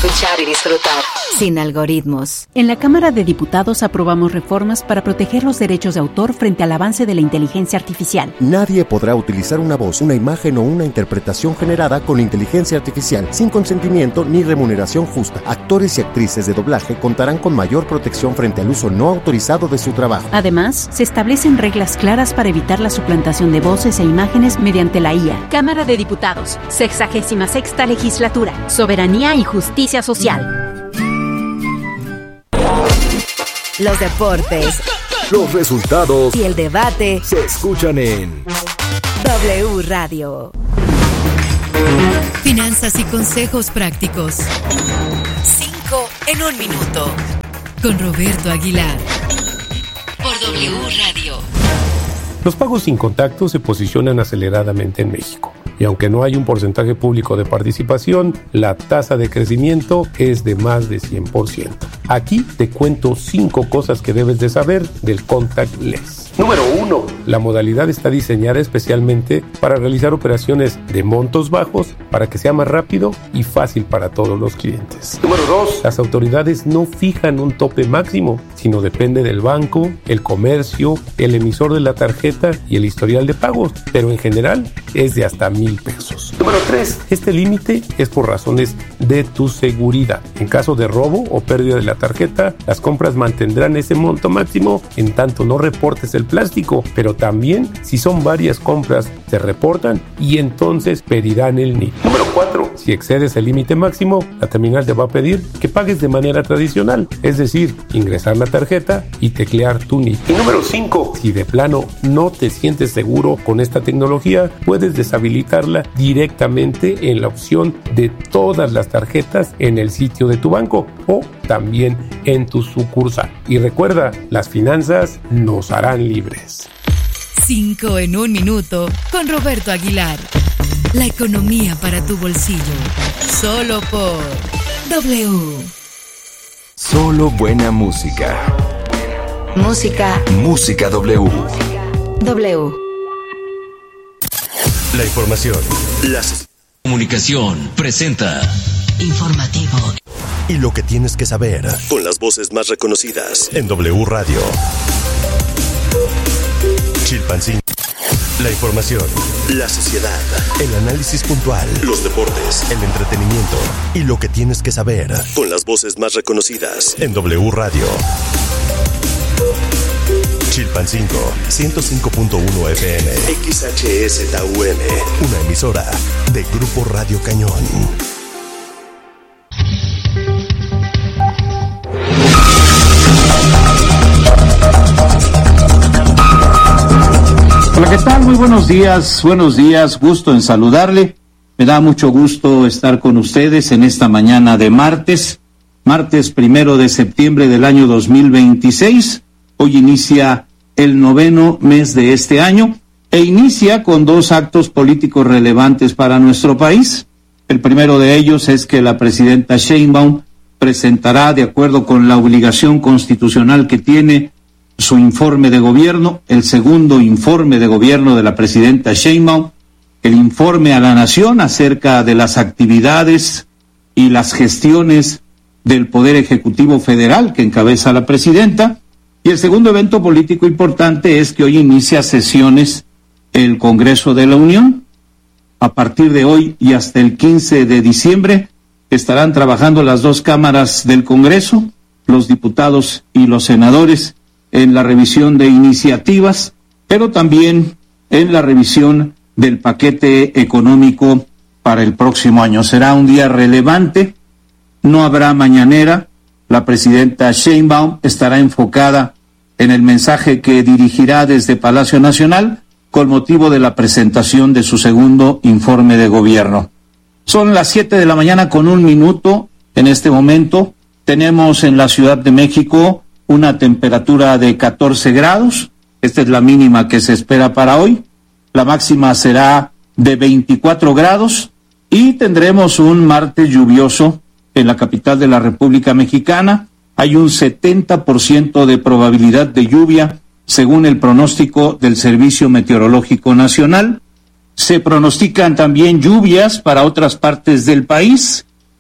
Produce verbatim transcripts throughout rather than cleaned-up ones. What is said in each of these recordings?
escuchar y disfrutar. Sin algoritmos. En la Cámara de Diputados aprobamos reformas para proteger los derechos de autor frente al avance de la inteligencia artificial. Nadie podrá utilizar una voz, una imagen o una interpretación generada con inteligencia artificial sin consentimiento ni remuneración justa. Actores y actrices de doblaje contarán con mayor protección frente al uso no autorizado de su trabajo. Además, se establecen reglas claras para evitar la suplantación de voces e imágenes mediante la I A. Cámara de Diputados, sexagésima sexta legislatura, soberanía y justicia social. Los deportes, los resultados y el debate se escuchan en W Radio. Finanzas y consejos prácticos. Cinco en un minuto. Con Roberto Aguilar. Por W Radio. Los pagos sin contacto se posicionan aceleradamente en México. Y aunque no hay un porcentaje público de participación, la tasa de crecimiento es de más de cien por ciento. Aquí te cuento cinco cosas que debes de saber del contactless. Número uno. La modalidad está diseñada especialmente para realizar operaciones de montos bajos para que sea más rápido y fácil para todos los clientes. Número dos. Las autoridades no fijan un tope máximo, sino depende del banco, el comercio, el emisor de la tarjeta y el historial de pagos, pero en general es de hasta mil pesos. Número tres. Este límite es por razones de tu seguridad. En caso de robo o pérdida de la tarjeta, las compras mantendrán ese monto máximo en tanto no reportes el plástico, pero también si son varias compras se reportan y entonces pedirán el N I P. Número cuatro. Si excedes el límite máximo, la terminal te va a pedir que pagues de manera tradicional, es decir, ingresar la tarjeta y teclear tu N I P. Y número cinco. Si de plano no te sientes seguro con esta tecnología, puedes deshabilitarla directamente en la opción de todas las tarjetas en el sitio de tu banco o también en tu sucursal. Y recuerda, las finanzas nos harán libres. Cinco en un minuto con Roberto Aguilar. La economía para tu bolsillo. Solo por W. Solo buena música. Música. Música W. W. La información. La comunicación presenta Informativo. Y lo que tienes que saber con las voces más reconocidas en W Radio. Chilpancingo. La información, la sociedad, el análisis puntual, los deportes, el entretenimiento y lo que tienes que saber con las voces más reconocidas en W Radio. Chilpancingo, ciento cinco punto uno F M, X H S T U M, una emisora de Grupo Radio Cañón. Hola, ¿qué tal? Muy buenos días, buenos días, gusto en saludarle. Me da mucho gusto estar con ustedes en esta mañana de martes, martes primero de septiembre del año dos mil veintiséis. Hoy inicia el noveno mes de este año e inicia con dos actos políticos relevantes para nuestro país. El primero de ellos es que la presidenta Sheinbaum presentará, de acuerdo con la obligación constitucional que tiene, su informe de gobierno, el segundo informe de gobierno de la presidenta Sheinbaum, el informe a la nación acerca de las actividades y las gestiones del Poder Ejecutivo Federal que encabeza la presidenta. Y el segundo evento político importante es que hoy inicia sesiones el Congreso de la Unión. A partir de hoy y hasta el quince de diciembre estarán trabajando las dos cámaras del Congreso, los diputados y los senadores, en la revisión de iniciativas, pero también en la revisión del paquete económico para el próximo año. Será un día relevante, no habrá mañanera, la presidenta Sheinbaum estará enfocada en el mensaje que dirigirá desde Palacio Nacional con motivo de la presentación de su segundo informe de gobierno. Son las siete de la mañana con un minuto en este momento. Tenemos en la Ciudad de México una temperatura de catorce grados, esta es la mínima que se espera para hoy, la máxima será de veinticuatro grados y tendremos un martes lluvioso en la capital de la República Mexicana. Hay un setenta por ciento de probabilidad de lluvia según el pronóstico del Servicio Meteorológico Nacional. Se pronostican también lluvias para otras partes del país,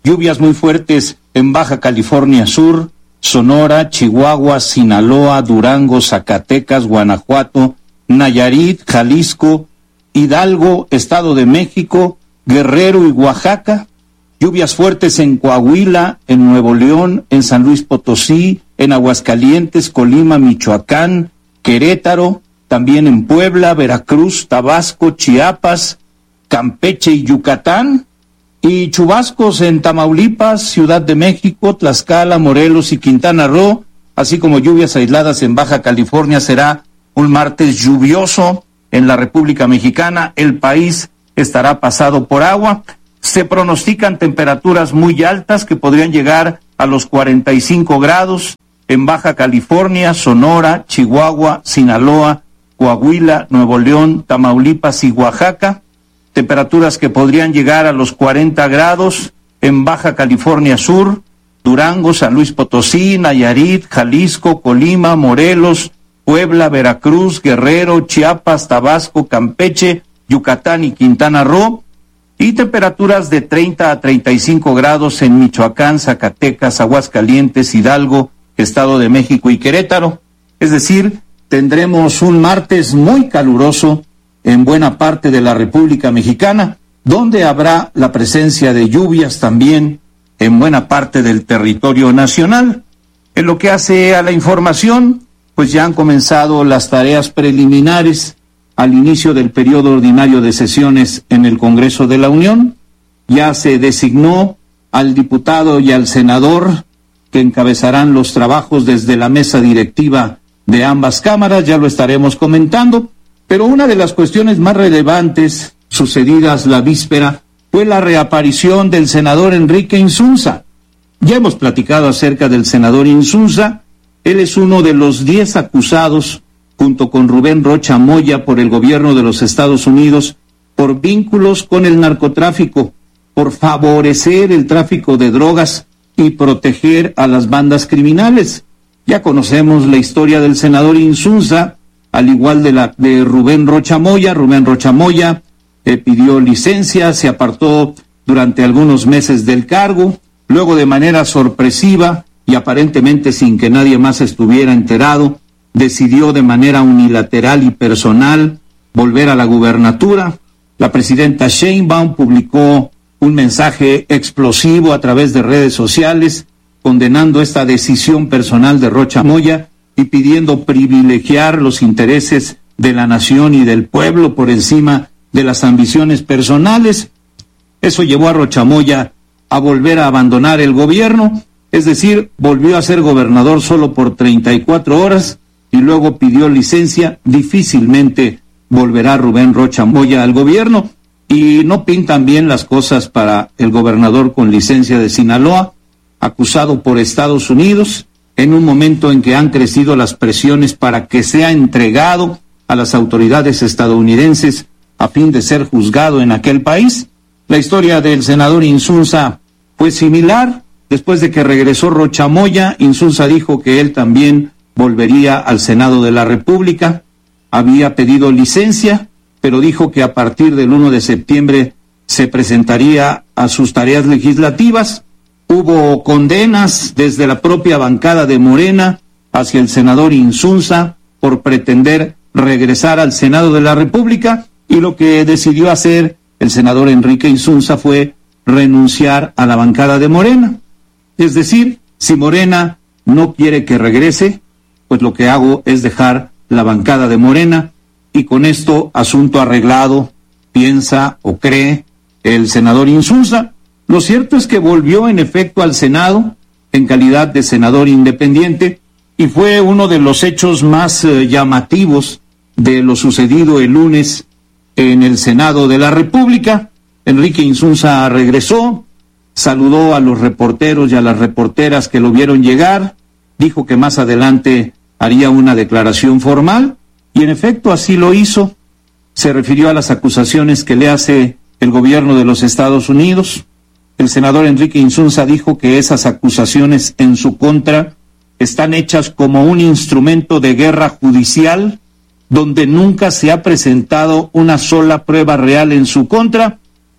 lluvias muy fuertes en Baja California Sur, Sonora, Chihuahua, Sinaloa, Durango, Zacatecas, Guanajuato, Nayarit, Jalisco, Hidalgo, Estado de México, Guerrero y Oaxaca. Lluvias fuertes en Coahuila, en Nuevo León, en San Luis Potosí, en Aguascalientes, Colima, Michoacán, Querétaro, también en Puebla, Veracruz, Tabasco, Chiapas, Campeche y Yucatán, y chubascos en Tamaulipas, Ciudad de México, Tlaxcala, Morelos y Quintana Roo, así como lluvias aisladas en Baja California. Será un martes lluvioso en la República Mexicana. El país estará pasado por agua. Se pronostican temperaturas muy altas que podrían llegar a los cuarenta y cinco grados en Baja California, Sonora, Chihuahua, Sinaloa, Coahuila, Nuevo León, Tamaulipas y Oaxaca. Temperaturas que podrían llegar a los cuarenta grados en Baja California Sur, Durango, San Luis Potosí, Nayarit, Jalisco, Colima, Morelos, Puebla, Veracruz, Guerrero, Chiapas, Tabasco, Campeche, Yucatán y Quintana Roo. Y temperaturas de treinta a treinta y cinco grados en Michoacán, Zacatecas, Aguascalientes, Hidalgo, Estado de México y Querétaro. Es decir, tendremos un martes muy caluroso en buena parte de la República Mexicana, donde habrá la presencia de lluvias también en buena parte del territorio nacional. En lo que hace a la información, pues ya han comenzado las tareas preliminares al inicio del periodo ordinario de sesiones en el Congreso de la Unión. Ya se designó al diputado y al senador que encabezarán los trabajos desde la mesa directiva de ambas cámaras, ya lo estaremos comentando, pero una de las cuestiones más relevantes sucedidas la víspera fue la reaparición del senador Enrique Insunza. Ya hemos platicado acerca del senador Insunza. Él es uno de los diez acusados junto con Rubén Rocha Moya por el gobierno de los Estados Unidos por vínculos con el narcotráfico, por favorecer el tráfico de drogas y proteger a las bandas criminales. Ya conocemos la historia del senador Insunza, al igual de la de Rubén Rocha Moya. Rubén Rocha Moya eh, pidió licencia, se apartó durante algunos meses del cargo, luego de manera sorpresiva y aparentemente sin que nadie más estuviera enterado, decidió de manera unilateral y personal volver a la gubernatura. La presidenta Sheinbaum publicó un mensaje explosivo a través de redes sociales condenando esta decisión personal de Rocha Moya y pidiendo privilegiar los intereses de la nación y del pueblo por encima de las ambiciones personales. Eso llevó a Rocha Moya a volver a abandonar el gobierno, es decir, volvió a ser gobernador solo por treinta y cuatro horas y luego pidió licencia. Difícilmente volverá Rubén Rocha Moya al gobierno, y no pintan bien las cosas para el gobernador con licencia de Sinaloa, acusado por Estados Unidos, en un momento en que han crecido las presiones para que sea entregado a las autoridades estadounidenses a fin de ser juzgado en aquel país. La historia del senador Insunza fue similar. Después de que regresó Rocha Moya, Insunza dijo que él también volvería al Senado de la República. Había pedido licencia, pero dijo que a partir del primero de septiembre se presentaría a sus tareas legislativas. Hubo condenas desde la propia bancada de Morena hacia el senador Insunza por pretender regresar al Senado de la República, y lo que decidió hacer el senador Enrique Insunza fue renunciar a la bancada de Morena. Es decir, si Morena no quiere que regrese, pues lo que hago es dejar la bancada de Morena, y con esto asunto arreglado, piensa o cree el senador Insunza. Lo cierto es que volvió en efecto al Senado en calidad de senador independiente, y fue uno de los hechos más eh, llamativos de lo sucedido el lunes en el Senado de la República. Enrique Insunza regresó, saludó a los reporteros y a las reporteras que lo vieron llegar, dijo que más adelante haría una declaración formal, y en efecto así lo hizo. Se refirió a las acusaciones que le hace el gobierno de los Estados Unidos. El senador Enrique Insunza dijo que esas acusaciones en su contra están hechas como un instrumento de guerra judicial, donde nunca se ha presentado una sola prueba real en su contra,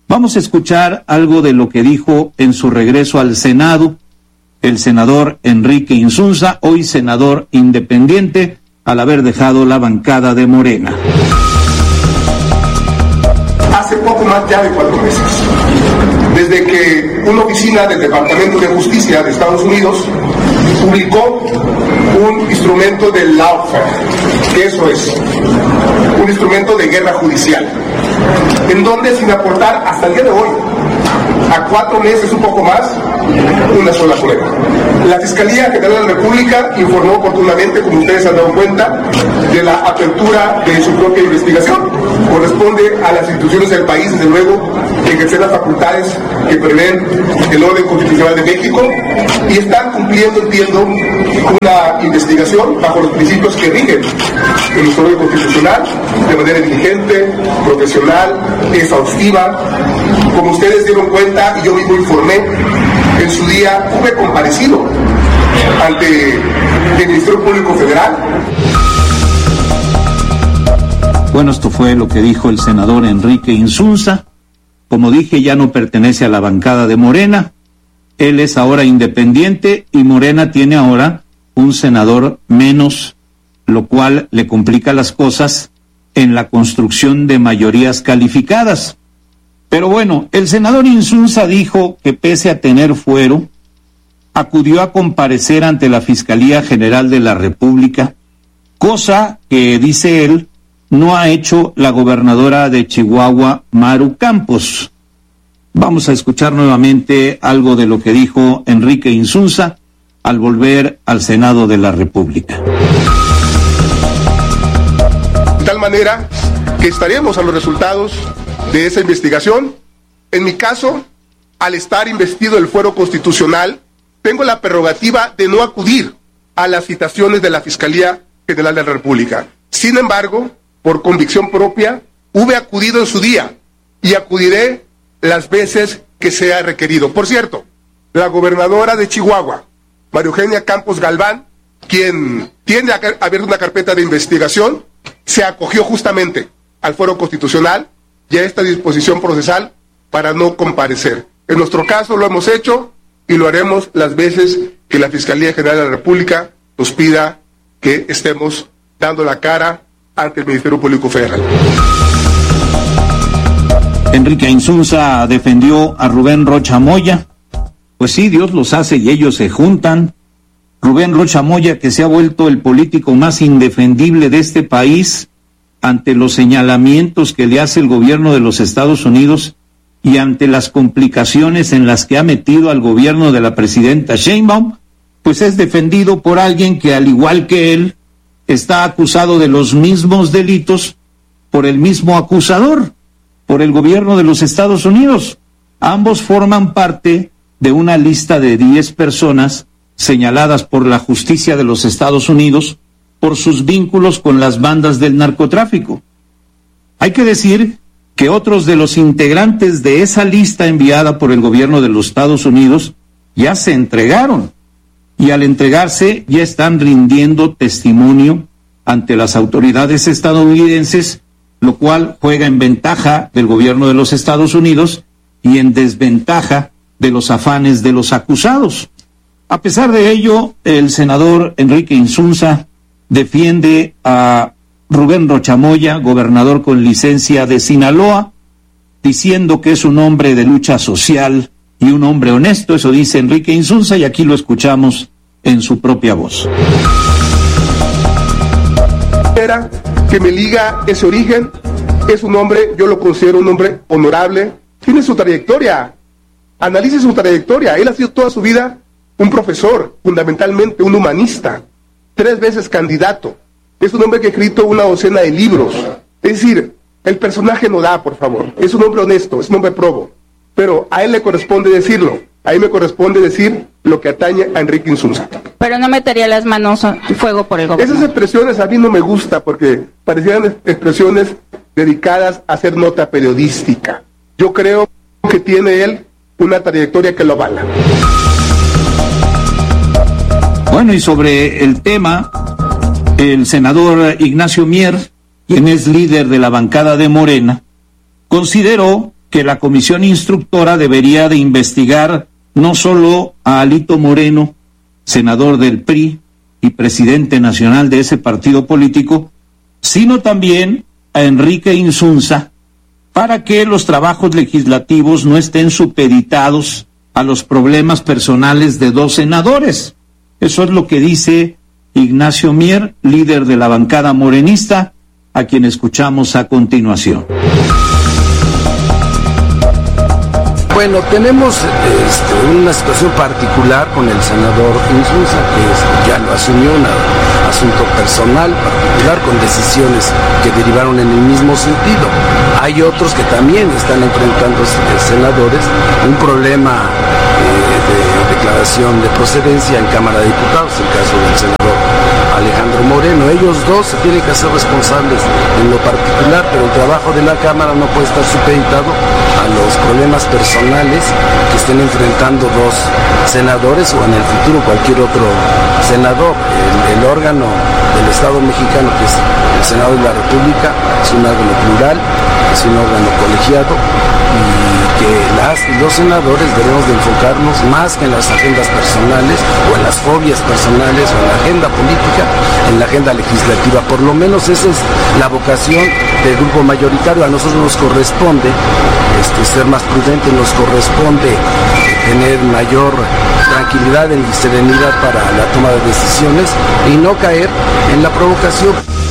Vamos a escuchar algo de lo que dijo en su regreso al Senado el senador Enrique Insunza, hoy senador independiente, al haber dejado la bancada de Morena. Hace poco más ya de cuatro meses, desde que una oficina del Departamento de Justicia de Estados Unidos publicó un instrumento del lawfare, que eso es, un instrumento de guerra judicial, en donde sin aportar hasta el día de hoy, a cuatro meses, un poco más, una sola prueba. La Fiscalía General de la República informó oportunamente, como ustedes se han dado cuenta, de la apertura de su propia investigación. Corresponde a las instituciones del país, desde luego, ejercer las facultades que prevén el orden constitucional de México y están cumpliendo, entiendo, una investigación bajo los principios que rigen en nuestro orden constitucional, de manera diligente, profesional, exhaustiva. Como ustedes dieron cuenta, y yo mismo informé, en su día fue comparecido ante el Ministerio Público Federal. Bueno, esto fue lo que dijo el senador Enrique Insunza. Como dije, ya no pertenece a la bancada de Morena. Él es ahora independiente y Morena tiene ahora un senador menos, lo cual le complica las cosas en la construcción de mayorías calificadas. Pero bueno, el senador Insunza dijo que pese a tener fuero, acudió a comparecer ante la Fiscalía General de la República, cosa que, dice él, no ha hecho la gobernadora de Chihuahua, Maru Campos. Vamos a escuchar nuevamente algo de lo que dijo Enrique Insunza al volver al Senado de la República. De tal manera que estaremos a los resultados de esa investigación. En mi caso, al estar investido el fuero constitucional, tengo la prerrogativa de no acudir a las citaciones de la Fiscalía General de la República. Sin embargo, por convicción propia, hube acudido en su día y acudiré las veces que sea requerido. Por cierto, la gobernadora de Chihuahua, María Eugenia Campos Galván, quien tiene abierta una carpeta de investigación, se acogió justamente al fuero constitucional y a esta disposición procesal para no comparecer. En nuestro caso lo hemos hecho y lo haremos las veces que la Fiscalía General de la República nos pida que estemos dando la cara ante el Ministerio Público Federal. Enrique Insunza defendió a Rubén Rocha Moya. Pues sí, Dios los hace y ellos se juntan. Rubén Rocha Moya, que se ha vuelto el político más indefendible de este país ante los señalamientos que le hace el gobierno de los Estados Unidos y ante las complicaciones en las que ha metido al gobierno de la presidenta Sheinbaum, pues es defendido por alguien que, al igual que él, está acusado de los mismos delitos por el mismo acusador, por el gobierno de los Estados Unidos. Ambos forman parte de una lista de diez personas señaladas por la justicia de los Estados Unidos por sus vínculos con las bandas del narcotráfico. Hay que decir que otros de los integrantes de esa lista enviada por el gobierno de los Estados Unidos ya se entregaron, y al entregarse ya están rindiendo testimonio ante las autoridades estadounidenses, lo cual juega en ventaja del gobierno de los Estados Unidos y en desventaja de los afanes de los acusados. A pesar de ello, el senador Enrique Insunza defiende a Rubén Rocha Moya, gobernador con licencia de Sinaloa, diciendo que es un hombre de lucha social y un hombre honesto. Eso dice Enrique Insunza y aquí lo escuchamos en su propia voz. Que me liga ese origen, es un hombre, yo lo considero un hombre honorable, tiene su trayectoria, analice su trayectoria. Él ha sido toda su vida un profesor, fundamentalmente un humanista, tres veces candidato, es un hombre que ha escrito una docena de libros. Es decir, el personaje no da, por favor, es un hombre honesto, es un hombre probo, pero a él le corresponde decirlo, a mí me corresponde decir lo que atañe a Enrique Insunza. Pero no metería las manos en fuego por el gobierno. Esas expresiones a mí no me gusta porque parecieran expresiones dedicadas a hacer nota periodística. Yo creo que tiene él una trayectoria que lo avala. Bueno, y sobre el tema, el senador Ignacio Mier, quien es líder de la bancada de Morena, consideró que la comisión instructora debería de investigar no solo a Alito Moreno, senador del P R I y presidente nacional de ese partido político, sino también a Enrique Insunza, para que los trabajos legislativos no estén supeditados a los problemas personales de dos senadores. Eso es lo que dice Ignacio Mier, líder de la bancada morenista, a quien escuchamos a continuación. Bueno, tenemos este, una situación particular con el senador Insunza, que es, ya lo asumió, un asunto personal particular con decisiones que derivaron en el mismo sentido. Hay otros que también están enfrentando, eh, senadores, un problema eh, de declaración de procedencia en Cámara de Diputados, el caso del senador Alejandro Moreno. Ellos dos se tienen que hacer responsables en lo particular, pero el trabajo de la Cámara no puede estar supeditado a los problemas personales que estén enfrentando dos senadores o en el futuro cualquier otro senador. El, el órgano del Estado mexicano, que es el Senado de la República, es un órgano plural, es un órgano colegiado, y que las y los senadores debemos de enfocarnos más que en las agendas personales o en las fobias personales o en la agenda política, en la agenda legislativa. Por lo menos esa es la vocación del grupo mayoritario. A nosotros nos corresponde este, ser más prudentes, nos corresponde tener mayor tranquilidad y serenidad para la toma de decisiones y no caer en la provocación.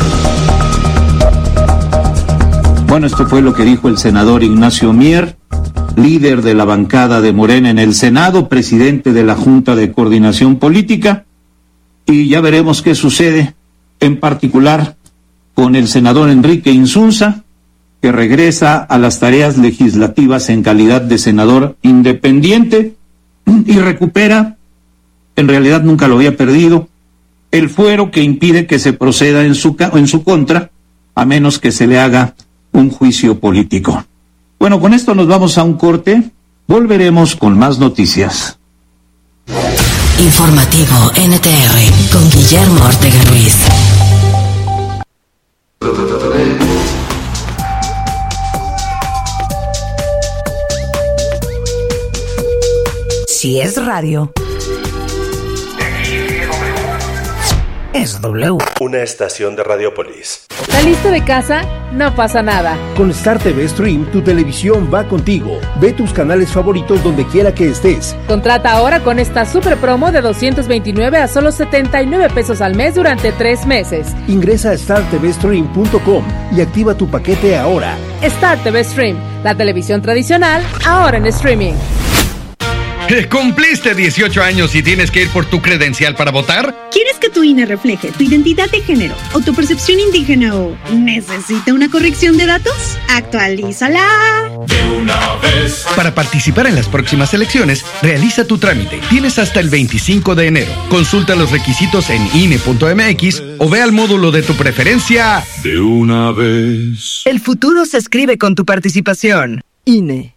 Bueno, esto fue lo que dijo el senador Ignacio Mier, líder de la bancada de Morena en el Senado, presidente de la Junta de Coordinación Política, y ya veremos qué sucede, en particular con el senador Enrique Insunza, que regresa a las tareas legislativas en calidad de senador independiente y recupera, en realidad nunca lo había perdido, el fuero que impide que se proceda en su, en su contra, a menos que se le haga un juicio político. Bueno, con esto nos vamos a un corte. Volveremos con más noticias. Informativo N T R con Guillermo Ortega Ruiz. Si es radio, es W. Una estación de Radiopolis. ¿Saliste de casa? No pasa nada. Con Star T V Stream, tu televisión va contigo. Ve tus canales favoritos donde quiera que estés. Contrata ahora con esta super promo de doscientos veintinueve a solo setenta y nueve pesos al mes durante tres meses. Ingresa a star t v stream punto com y activa tu paquete ahora. Star T V Stream, la televisión tradicional, ahora en streaming. ¿Cumpliste dieciocho años y tienes que ir por tu credencial para votar? ¿Quieres que tu I N E refleje tu identidad de género o tu percepción indígena o necesita una corrección de datos? ¡Actualízala! De una vez. Para participar en las próximas elecciones, realiza tu trámite. Tienes hasta el veinticinco de enero. Consulta los requisitos en I N E punto m x o ve al módulo de tu preferencia. De una vez. El futuro se escribe con tu participación. I N E.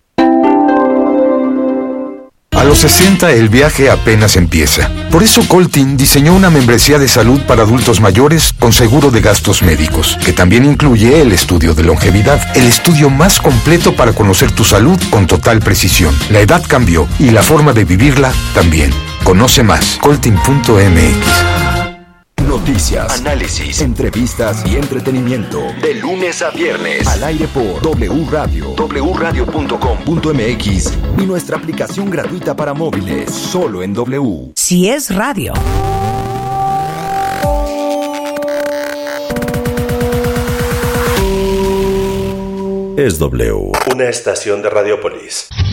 A los sesenta el viaje apenas empieza. Por eso Coltin diseñó una membresía de salud para adultos mayores con seguro de gastos médicos, que también incluye el estudio de longevidad, el estudio más completo para conocer tu salud con total precisión. La edad cambió y la forma de vivirla también. Conoce más, coltin punto m x. Noticias, análisis, entrevistas y entretenimiento. De lunes a viernes. Al aire por W Radio, w radio punto com punto m x y nuestra aplicación gratuita para móviles. Solo en W. Si es radio. Es W. Una estación de Radiopolis.